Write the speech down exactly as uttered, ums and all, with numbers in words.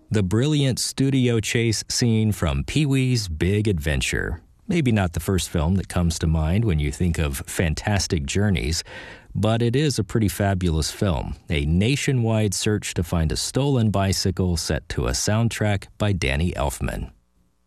The brilliant studio chase scene from Pee-wee's Big Adventure. Maybe not the first film that comes to mind when you think of Fantastic Journeys, but it is a pretty fabulous film, a nationwide search to find a stolen bicycle set to a soundtrack by Danny Elfman.